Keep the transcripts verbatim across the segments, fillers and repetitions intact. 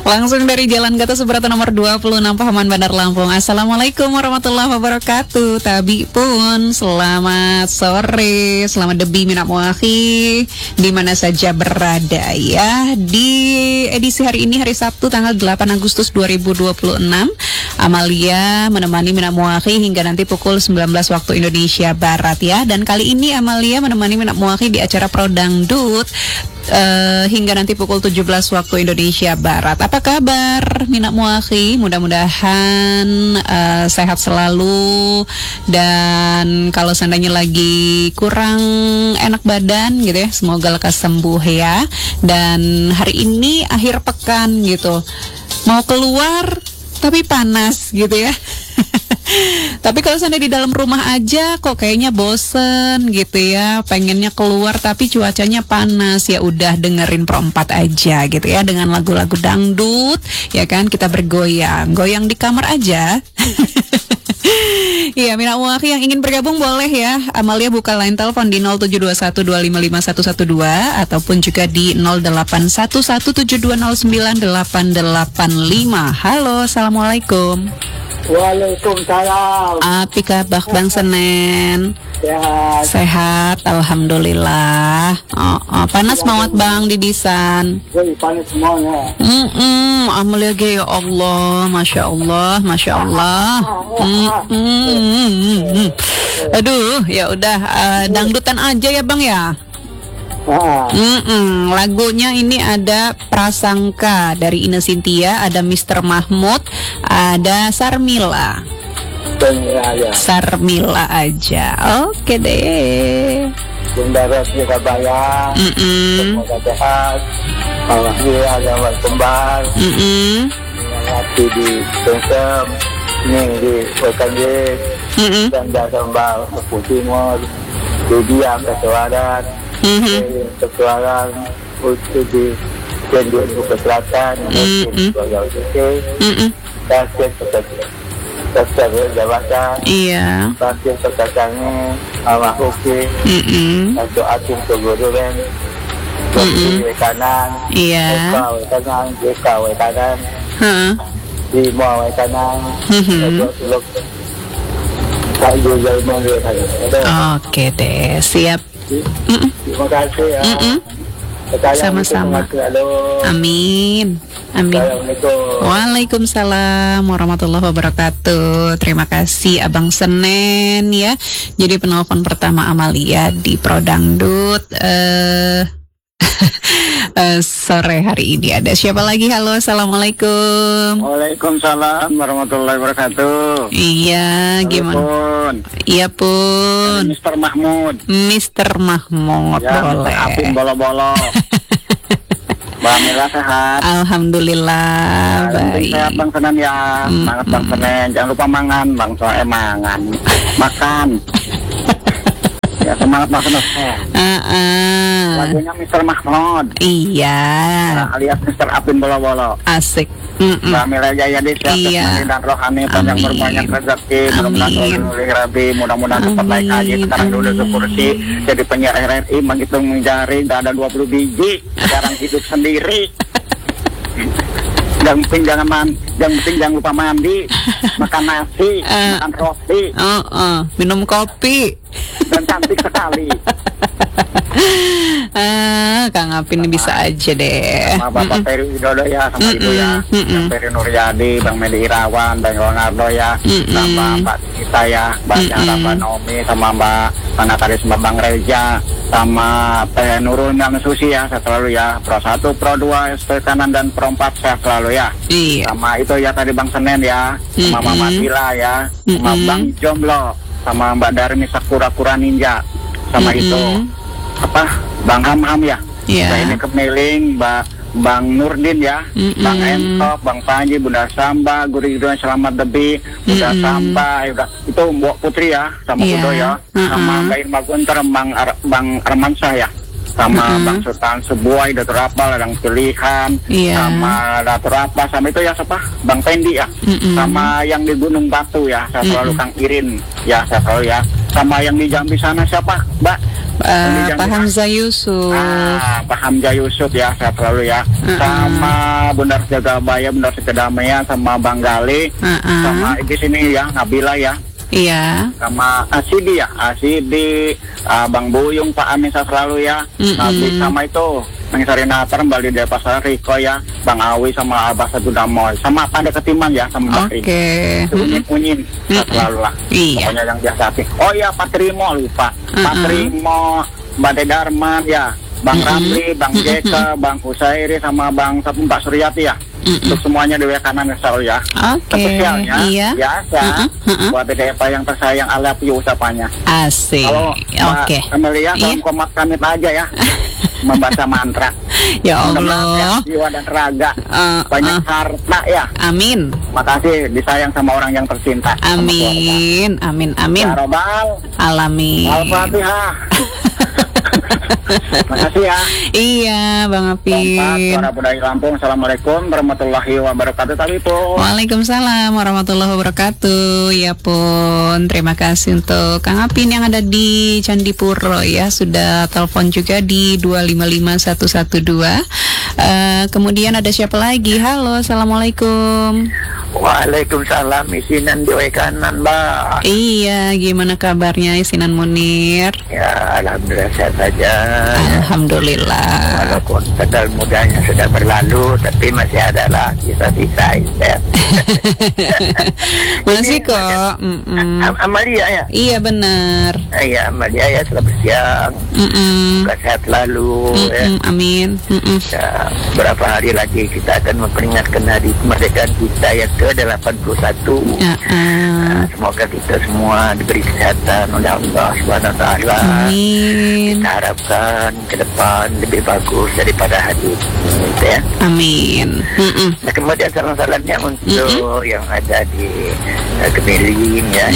Langsung dari Jalan Gatot Subroto nomor dua puluh enam Pahaman Bandar Lampung. Assalamualaikum warahmatullahi wabarakatuh. Tabi pun selamat sore, selamat debi minak muahi di mana saja berada ya. Di edisi hari ini hari Sabtu tanggal delapan Agustus dua ribu dua puluh enam, Amalia menemani minak muahi hingga nanti pukul sembilan belas waktu Indonesia Barat ya. Dan kali ini Amalia menemani minak muahi di acara Prodangdut Uh, hingga nanti pukul tujuh belas waktu Indonesia Barat. Apa kabar minak muahi? Mudah-mudahan uh, sehat selalu. Dan kalau seandainya lagi kurang enak badan gitu ya, semoga lekas sembuh ya. Dan hari ini akhir pekan gitu, mau keluar tapi panas gitu ya. Tapi kalau seandainya di dalam rumah aja kok kayaknya bosen gitu ya, pengennya keluar tapi cuacanya panas, ya udah dengerin Pro empat aja gitu ya, dengan lagu-lagu dangdut ya kan, kita bergoyang, goyang di kamar aja. Iya, minak muahi yang ingin bergabung boleh ya. Amalia buka line telepon di nol tujuh dua satu dua lima lima satu satu dua ataupun juga di nol delapan satu satu tujuh dua nol sembilan delapan delapan lima. Halo, assalamualaikum. Waalaikumsalam. Apa kabar Bang Senen? Sehat. Sehat, alhamdulillah. Oh, oh, panas banget Bang di Disan. Woi, panas semuanya. Mm-mm, Amalia ge ya Allah, masya Allah, masya Allah. Mm-mm. Aduh, ya udah uh, dangdutan aja ya Bang ya. Mm-mm. Lagunya ini ada Prasangka dari Ine Cynthia, ada mister Mahmud, ada Sarmila. Ya. Sarmila aja. Oke deh. Bunda Rosli Kabaya. Semoga sehat. Alhamdulillah ada yang kembar. Mm-mm. Nanti di Tensem, Ning di Wekanjek, dan Jasa Mbak Putih Timur, di Diam Kesewaran. Mm-hmm. Kesuaran untuk di Kenduan Buka Selatan, mungkin Keluarga Oke, Kasih Pekerja, Kasih Jabatan, iya, Kasih Pekerjaannya, Awak Oke, Atau Atum Kegururan, Kasih Kanan, iya, Eka Kanan, Eka Kanan, di Mua Kanan, Atau oke deh, siap. Mm-mm. Terima kasih ya. Sama-sama. Amin. Amin. Waalaikumsalam warahmatullahi wabarakatuh. Terima kasih Abang Senen ya. Jadi penelpon pertama Amalia di Prodangdut uh, uh, sore hari ini. Ada siapa lagi? Halo, assalamualaikum. Waalaikumsalam warahmatullahi wabarakatuh. Iya, gimana? Pun. Iya pun. mister Mahmud. mister Mahmud ya, boleh. Apin bolo-bolo. Bang Mila sehat. Alhamdulillah, nah, baik. Sehat Bang Senen ya. Mm, Semangat Bang Senen. Jangan lupa mangan Bang, soalnya mangan. Makan. Ya semangat Bang Senen. Uh-uh. Lagunya mister Mahmud. Iya. Nah, alias mister Apin bolo-bolo. Asik. Mm-mm. Mbak Mila Jaya di sehat iya. dan rohani, panjang berbanyak rezeki, mudah-mudahan oleh Rabi, mudah-mudahan cepat naik haji. Sekarang dulu sekursi jadi penyiar R R I, begitu menjari nggak ada dua puluh biji, sekarang hidup sendiri. Yang penting jangan man, yang penting jangan lupa mandi, makan nasi, uh, makan roti, uh, uh, minum kopi, dan cantik sekali. Ah, Kang Apin ini bisa aja deh. Sama Bapak mm-mm. Peri Widodo ya, sama mm-mm. Ibu ya, Bang Peri Nuryadi, Bang Medi Irawan, Bang Leonardo ya, mm-mm. sama Mbak Kita ya, Mbak Chandra, Mbak Naomi, sama Mbak Pana Karisma, Bang Reja, sama P. Nurul yang Susi ya, saya selalu ya, Pro satu, Pro dua, S P kanan dan Pro empat saya selalu ya. Iya. Sama itu ya tadi Bang Senen ya, sama mm-mm. Mama Tila ya, sama mm-mm. Bang Jomblo, sama Mbak Darmi Sakura Kura Ninja, sama mm-mm. itu apa Bang Ham-Ham ya, yeah. Nah, ini kemiling Mbak Bang Nurdin ya, mm-mm. Bang Entok, Bang Panji, Bunda Samba, Guru Guru Selamat Debi, Bunda mm-mm. Samba, ya udah itu Mbok Putri ya, sama yeah. Udo ya, uh-uh. sama Mbak Irma Gunter, Bang Ar- Bang Armansyah ya, sama uh-uh. Bang Sultan Sebuai, Datur Apal, Bang Pilihan, yeah. sama Datur Apal, sama itu ya siapa? Bang Pendi ya, mm-mm. sama yang di Gunung Batu ya, saya selalu mm-mm. Kang Irin ya, saya selalu ya. sama yang di Jambi sana siapa, Mbak? Uh, Pak Hamzah Yusuf. Ah, Pak Hamzah Yusuf ya, sehat selalu ya. Uh-uh. Sama Bundar Jagabaya, Bundar Kedamaian, sama Bang Gali, uh-uh. sama di sini ya, Nabila ya. Iya. Sama Asidi ya, Asidi, uh, Bang Buyung, Pak Amin sehat selalu ya. Nabi sama itu, Neng Sarinatar, Mbak Lidia Pasar Riko ya, Bang Awi sama Abah Satu Damoy, sama Panda Ketiman ya, sama Mbak Oke. Unyin-unyin, sehat selalu lah. Iya. Pokoknya yang biasa hati. Oh iya, Pak Trimo lupa. Uh-uh. Pak Trimo, Mbak Dedarman ya, Bang mm-hmm. Ramli, Bang Jeka, mm-hmm. Bang Husairi, sama Bang Sapun Pak Suryati ya. Mm-mm. Untuk semuanya di W kanan selalu ya. Oke. Okay. Spesialnya iya. biasa mm-mm. buat Dede Eva yang tersayang, I love you ucapannya. Asik. Kalau Oke. Okay. Amelia kalau iya. komat kamit aja ya. Membaca mantra. Ya Allah. Jiwa dan raga. Uh, Banyak uh. harta ya. Amin. Makasih disayang sama orang yang tercinta. Amin. Amin. Amin. Ya Robbal. Alamin. Al-Fatihah. Makasih ya. Iya, Bang Apin. Suara Budaya Lampung. Assalamualaikum warahmatullahi wabarakatuh. Tadi pun. Waalaikumsalam warahmatullahi wabarakatuh. Ya pun, terima kasih untuk Kang Apin yang ada di Candipuro ya, sudah telepon juga di dua lima lima satu satu dua. Uh, kemudian ada siapa lagi? Halo, assalamualaikum. Waalaikumsalam, Isinan di kanan, Mbak. Iya, gimana kabarnya Isinan Munir? Ya, alhamdulillah sehat saja. Alhamdulillah. Walaupun tegal mudanya sudah berlalu, tapi masih ada lah sisa-sisa ya. Masih kok. Am- Amalia ya? Iya benar. Iya, Amalia ya, selamat siang. Semoga sehat selalu. Ya. Amin. Ya, berapa hari lagi kita akan memperingatkan hari kemerdekaan kita yang ke delapan puluh satu. Uh-uh. Nah, semoga kita semua diberi kesehatan oleh Allah Subhanahu wa taala. Amin. Kita harapkan ke depan lebih bagus daripada hari ini ya. Amin. Nah, kemudian salam-salamnya untuk Mm-mm. yang ada di uh, Kemeling ya.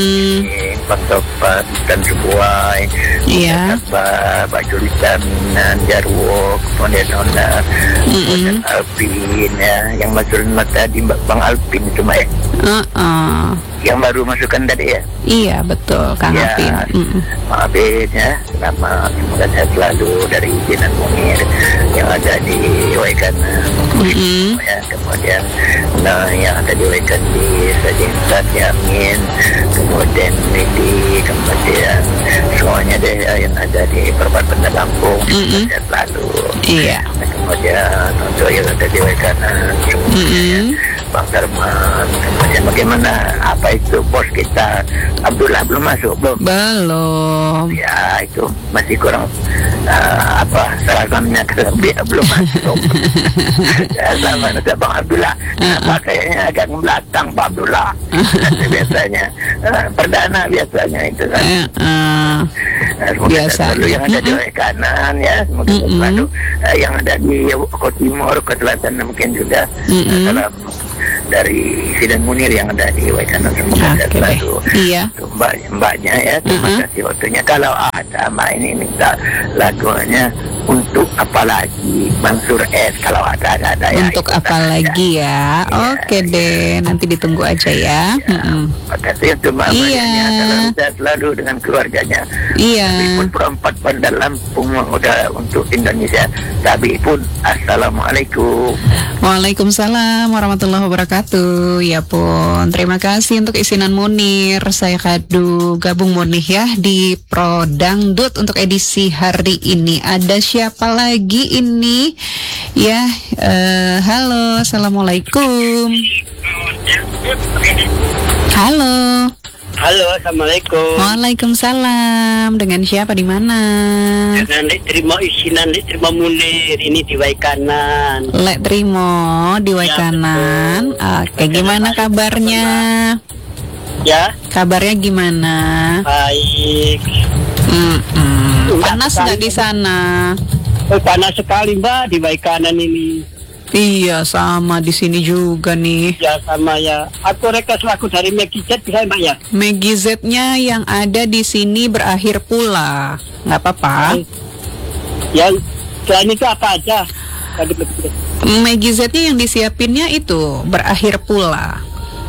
Di Pantopan dan Sebuai. Iya. Mbak Mbak Julitan Jarwo, kemudian Nona, kemudian Alpin ya, yang masuk tadi Bang Alpin cuma ya. Uh-uh. Yang baru masukkan tadi ya. Iya betul, Kang ya, Alpin. Bang Alpin ya, selamat, semoga sehat selalu dari Jinan Munir yang ada di Waikan. Mm-hmm. Ya, kemudian nah yang ada di Waikan di Sajintan Yamin, kemudian di kemudian semuanya deh yang ada di Perempat Bandar Lampung, mm-hmm. sehat selalu. Iya. Nah, kemudian untuk yang ada di Waikan semuanya. Mm-hmm. Bang Darman, kemudian bagaimana apa itu bos kita Abdullah belum masuk belum? Belum. Ya itu masih kurang uh, apa seragamnya dia belum masuk. Ya, sama ada Bang Abdullah. Apa kayaknya agak belakang Pak Abdullah. Biasanya uh, perdana biasanya itu kan. Uh, semoga biasa. Selalu yang ada di kanan ya, semoga selalu uh, yang ada di Kota Timur, Kota Selatan mungkin juga. Salam dari Sidan Munir yang ada di Waisanan, semoga okay, selalu. Iya. Mbak, mbaknya ya, terima uh-huh. kasih waktunya. Kalau ada mbak ini minta lagunya untuk apa lagi Mansur S, kalau ada ada, ada untuk ya, apa lagi ya, ya oke okay, ya. Deh nanti ditunggu aja ya. Ya, mm-hmm. Makasih untuk mbak iya. Selalu, selalu dengan keluarganya. Iya. Tapi pun Perempat Bandar Lampung udah untuk Indonesia. Tapi pun assalamualaikum. Waalaikumsalam warahmatullahi wabarakatuh. Ya pun, terima kasih untuk Isinan Munir. Saya kadu gabung Munir ya di Pro Dangdut untuk edisi hari ini. Ada siapa lagi ini? Ya, uh, halo, assalamualaikum. Halo. Halo, assalamualaikum. Waalaikumsalam. Dengan siapa di mana? Dengan Lek Trimo Isinan, Lek Trimo Munir. Ini di Waikanan. Lek Trimo di Waikanan. Ya, oke, gimana kabarnya? Ya. Kabarnya gimana? Baik. Mm-mm. Panas nggak di sana? Oh, panas sekali Mbak di Waikanan ini. Iya, sama di sini juga nih. Ya, sama ya. Aku rekas lagu dari Maggie Z bisa Mbak ya? Maggie Z-nya yang ada di sini berakhir pula. Nggak apa-apa. Yang selain itu apa aja? Maggie Z-nya yang disiapinnya itu berakhir pula.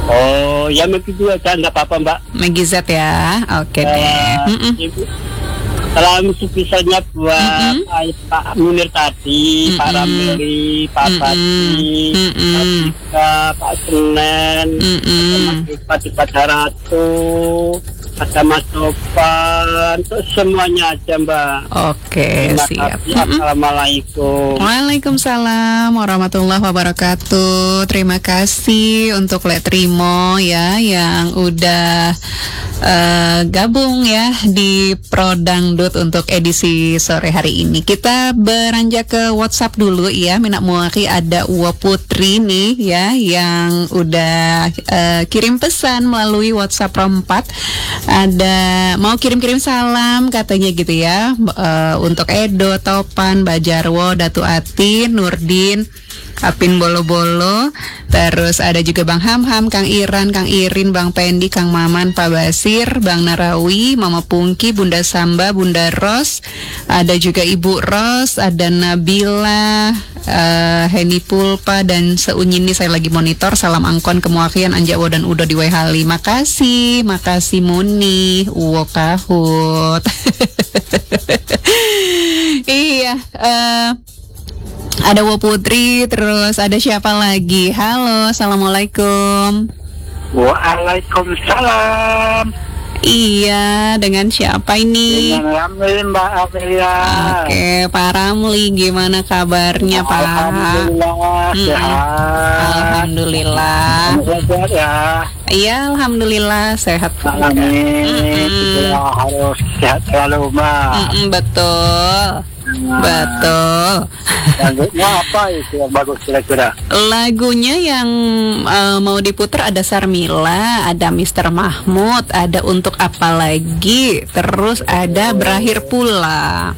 Oh, ya Megi juga kan, nggak apa-apa Mbak. Megi Z ya, oke Eh, deh. Mm-mm. Ibu, salam spesialnya buat Mm-mm. Ay- Pak Munir tadi, Mm-mm. Pak Ramli, Pak Mm-mm. Fati, Mm-mm. Pak Tika, Pak Senen, Mm-mm. Pak Pak Haratu, ada Mas Topan, terus semuanya aja Mbak. Oke, Terima siap. kasih. Mm-mm. Assalamualaikum. Waalaikumsalam warahmatullahi wabarakatuh. Terima kasih untuk Letrimo ya yang udah eh, gabung ya di Prodangdut untuk edisi sore hari ini. Kita beranjak ke WhatsApp dulu ya. Minak Muaki ada Uwa Putri nih ya yang udah eh, kirim pesan melalui WhatsApp Rompat. Ada mau kirim-kirim salam katanya gitu ya eh, untuk Edo, Topan, Bajarwo, Datu Ati, Nurdin, Apin Bolo-Bolo. Terus ada juga Bang Hamham, Kang Iran, Kang Irin, Bang Pendi, Kang Maman, Pak Basir, Bang Narawi, Mama Pungki, Bunda Samba, Bunda Ros. Ada juga Ibu Ros, ada Nabila, uh, Heni Pulpa, dan seunyini saya lagi monitor. Salam angkon kemuakian Anjawo dan Udo di Wehali. Makasih, makasih Muni, uwo kahut. Iya, eh ada Wo Putri, terus ada siapa lagi? Halo, assalamualaikum. Waalaikumsalam. Iya, dengan siapa ini? Dengan Ramli, Mbak Amelia. Oke, Pak Ramli, gimana kabarnya Pak? Alhamdulillah Mm-mm. sehat. Alhamdulillah. Sehat ya. Iya, alhamdulillah sehat. Amin. Mm-mm. Kita harus sehat selalu, Mbak. Mm-mm, betul, betul. Lagunya apa itu yang bagus kira-kira? Lagunya yang uh, mau diputar ada Sarmila, ada Mister Mahmud, ada Untuk Apa Lagi, terus ada Berakhir Pula.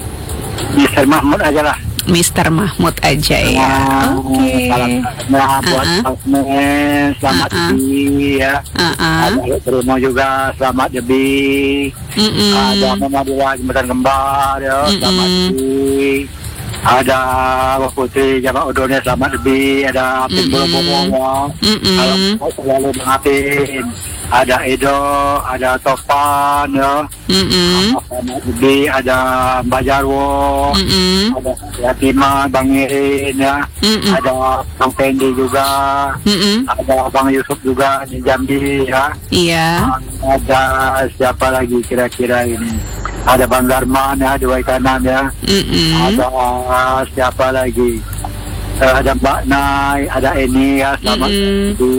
Mister Mahmud aja lah. Mister Mahmud aja ya. Oke. Salam nah, buat Uh-uh. Almen, selamat Uh-uh. Debi ya. Uh-uh. Ada terima juga selamat Debi. Mm-mm. Ada Mama Dua Jembatan Kembar ya, selamat Mm-mm. Debi. Ada Wah Putri Jamak Udonnya selamat Debi. Ada Apin Mm-mm. Bolo-Bolo. Mm-mm. Kalau selalu Bang Apin. Ada Edo, ada Topan ya. Mm-mm. Selamat Debi, ada Mbak Jarwo. Mm-mm. Ada Yatima, Bang Irin ya. Mm-mm. Ada Bang Pendi juga. Mm-mm. Ada Bang Yusuf juga di Jambi ya. Iya. Ada siapa lagi kira-kira ini? Ada Bang Darman ya di Waikanan ya. Mm-mm. Ada uh, siapa lagi? Uh, ada Mbak Nai, ada Eni ya. Selamat Mm-mm. di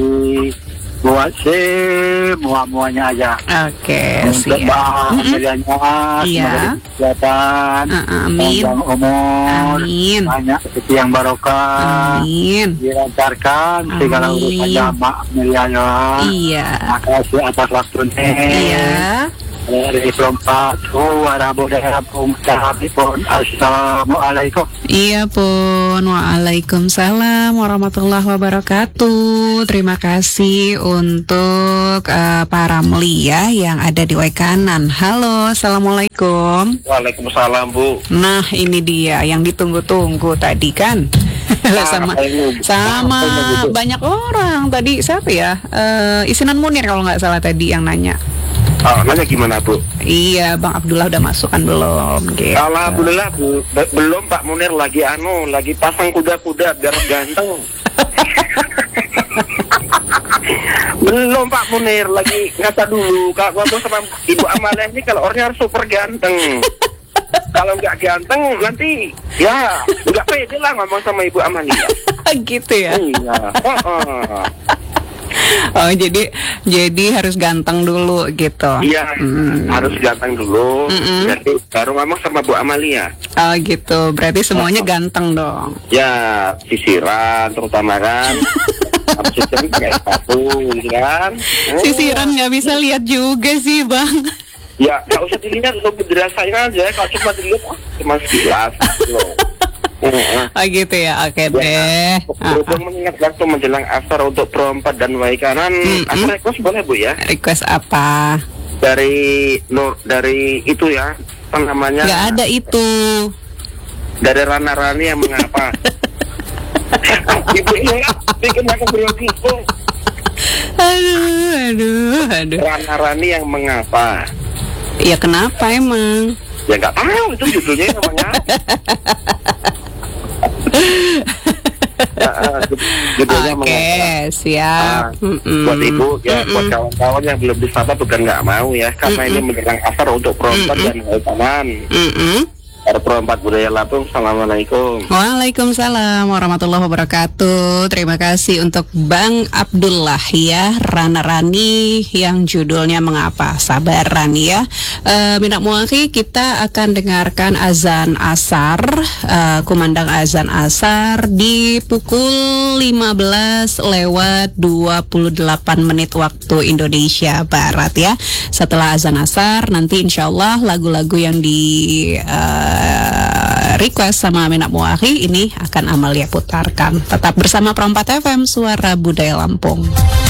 buat semua-muanya aja. Oke, Untuk siap. Mbak Mm-mm. Amelianya, Iya. semoga kesehatan, Uh-uh, amin. panjang umur, Amin. banyak rezeki yang barokah, Amin. dilancarkan segala Amin. urusan Mbak Amelianya. Iya. Makasih atas waktunya. Iya. Dari Perompak, Warahmatullahi wabarakatuh. Assalamualaikum. Iya pun, waalaikumsalam warahmatullahi wabarakatuh. Terima kasih untuk uh, Pak Ramli ya yang ada di Waikanan. Halo, assalamualaikum. Waalaikumsalam Bu. Nah ini dia yang ditunggu-tunggu tadi kan. sama sama banyak orang tadi siapa ya? Uh, Isinan Munir kalau nggak salah tadi yang nanya. Oh, nanya gimana Bu? Iya, Bang Abdullah udah masuk kan belum? Gitu. Alhamdulillah Bu, Be- belum Pak Munir lagi anu, lagi pasang kuda-kuda biar ganteng. Belum Pak Munir, lagi ngata dulu. Kak, gua sama Ibu Amalia ini kalau orangnya harus super ganteng. Kalau nggak ganteng nanti ya nggak pede lah ngomong sama Ibu Amalia. Gitu ya. Iya. Oh, oh. Oh jadi jadi harus ganteng dulu gitu. Iya, Hmm. harus ganteng dulu. Mm-mm. Jadi baru ngomong sama Bu Amalia. Oh gitu. Berarti semuanya ganteng dong. Ya, sisiran terutama kan. Habis itu kayak sepatu, gitu kan. Sisiran nggak bisa lihat juga sih bang. Ya, nggak usah dilihat, lo dirasain aja. Kalau cuma dilihat, oh, cuma sekilas. Gitu. Uh, Oh gitu ya. Oke deh. Ah, berhubung mengingat waktu menjelang asar untuk Perompak dan Waikanan, Mm-mm. aku request boleh Bu ya? request apa? Dari Nur, dari itu ya, apa namanya? Nggak ada itu. Dari Rana Rani yang mengapa? Ibu ini bikin aku grogi. Aduh, aduh, aduh. Rana Rani yang mengapa? Ya kenapa emang? Ya nggak tahu, itu judulnya yang mengapa. Ya, uh, judulnya Oke, mengapa? siap. Ah, buat ibu ya, buat kawan-kawan yang belum disapa bukan nggak mau ya, karena ini menjelang asar untuk Pro empat dan Taman. Ada Pro empat Budaya Lampung. Assalamualaikum. Waalaikumsalam warahmatullahi wabarakatuh. Terima kasih untuk Bang Abdullah ya, Rana Rani yang judulnya Mengapa. Sabar Rani ya. Uh, Minat Muaki, kita akan dengarkan azan asar, uh, kumandang azan asar di pukul lima belas lewat dua puluh delapan menit waktu Indonesia Barat ya. Setelah azan asar nanti insya Allah lagu-lagu yang di uh, request sama Minat Muaki ini akan Amalia putarkan. Tetap bersama Pro empat F M, Suara Budaya Lampung.